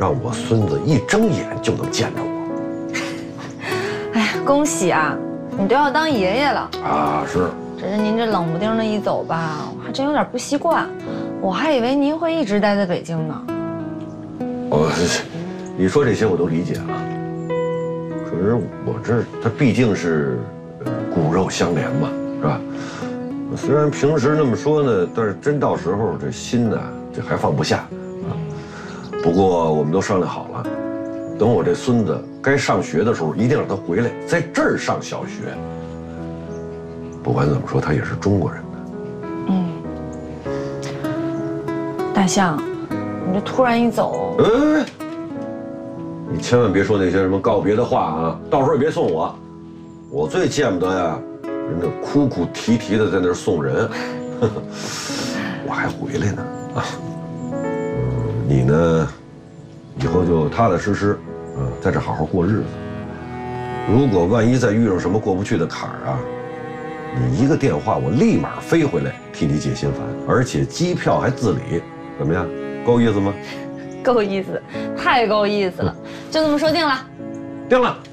让我孙子一睁眼就能见着我。 哎呀，恭喜啊！你都要当爷爷了啊，是。 只是您这冷不丁的一走吧，我还真有点不习惯。我还以为您会一直待在北京呢。 你说这些我都理解啊。可是我这他毕竟是骨肉相连嘛，是吧？虽然平时那么说呢，但是真到时候这心呢，这还放不下啊。不过我们都商量好了，等我这孙子该上学的时候，一定让他回来，在这儿上小学。不管怎么说，他也是中国人呢。 大象，你这突然一走， 你千万别说那些什么告别的话啊，到时候也别送我。我最见不得呀，人家哭哭啼啼的在那儿送人，我还回来呢啊。你呢，以后就踏踏实实啊，在这好好过日子。如果万一再遇上什么过不去的坎儿啊，你一个电话，我立马飞回来替你解心烦，而且机票还自理，怎么样？够意思吗？ 够意思，太够意思了，就这么说定了。 定了。